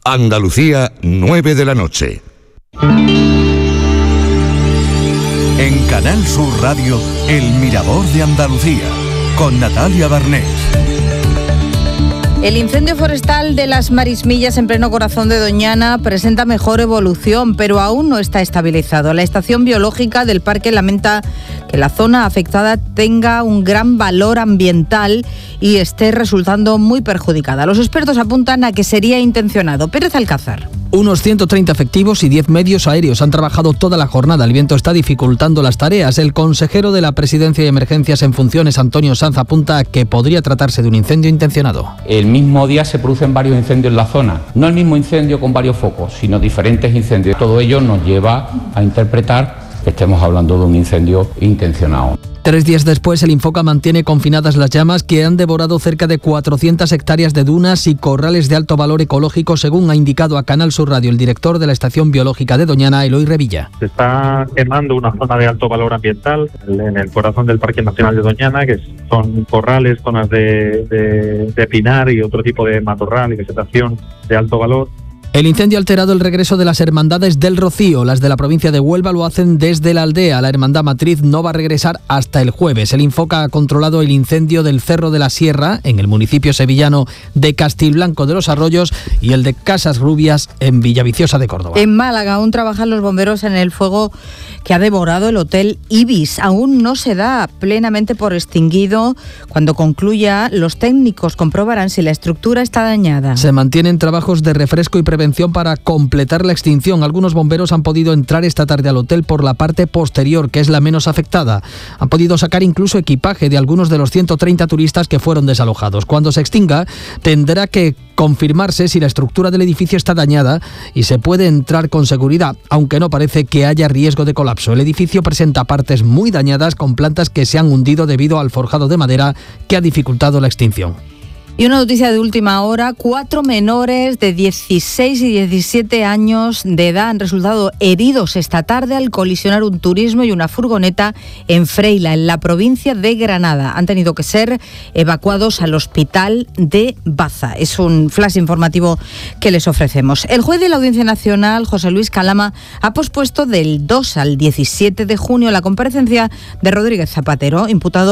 Andalucía, 9 de la noche. En Canal Sur Radio, El Mirador de Andalucía, con Natalia Barnés. El incendio forestal de las Marismillas en pleno corazón de Doñana presenta mejor evolución, pero aún no está estabilizado. La estación biológica del parque lamenta que la zona afectada tenga un gran valor ambiental y esté resultando muy perjudicada. Los expertos apuntan a que sería intencionado. Pérez Alcázar. Unos 130 efectivos y 10 medios aéreos han trabajado toda la jornada. El viento está dificultando las tareas. El consejero de la Presidencia de Emergencias en funciones, Antonio Sanz, apunta a que podría tratarse de un incendio intencionado. El mismo día se producen varios incendios en la zona. No el mismo incendio con varios focos, sino diferentes incendios. Todo ello nos lleva a interpretar que estemos hablando de un incendio intencionado. 3 días después, el Infoca mantiene confinadas las llamas que han devorado cerca de 400 hectáreas de dunas y corrales de alto valor ecológico, según ha indicado a Canal Sur Radio el director de la Estación Biológica de Doñana, Eloy Revilla. Se está quemando una zona de alto valor ambiental en el corazón del Parque Nacional de Doñana, que son corrales, zonas de pinar y otro tipo de matorral y vegetación de alto valor. El incendio ha alterado el regreso de las hermandades del Rocío. Las de la provincia de Huelva lo hacen desde la aldea. La hermandad matriz no va a regresar hasta el jueves. El Infoca ha controlado el incendio del Cerro de la Sierra, en el municipio sevillano de Castilblanco de los Arroyos, y el de Casas Rubias, en Villaviciosa de Córdoba. En Málaga aún trabajan los bomberos en el fuego que ha devorado el Hotel Ibis. Aún no se da plenamente por extinguido. Cuando concluya, los técnicos comprobarán si la estructura está dañada. Se mantienen trabajos de refresco y prevención para completar la extinción. Algunos bomberos han podido entrar esta tarde al hotel por la parte posterior, que es la menos afectada. Han podido sacar incluso equipaje de algunos de los 130 turistas que fueron desalojados. Cuando se extinga, tendrá que confirmarse si la estructura del edificio está dañada y se puede entrar con seguridad, aunque no parece que haya riesgo de colapso. El edificio presenta partes muy dañadas con plantas que se han hundido debido al forjado de madera que ha dificultado la extinción. Y una noticia de última hora: 4 menores de 16 y 17 años de edad han resultado heridos esta tarde al colisionar un turismo y una furgoneta en Freila, en la provincia de Granada. Han tenido que ser evacuados al hospital de Baza. Es un flash informativo que les ofrecemos. El juez de la Audiencia Nacional, José Luis Calama, ha pospuesto del 2 al 17 de junio la comparecencia de Rodríguez Zapatero, imputado